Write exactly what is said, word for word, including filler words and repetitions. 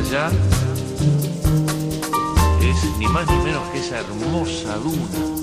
allá es ni más ni menos que esa hermosa duna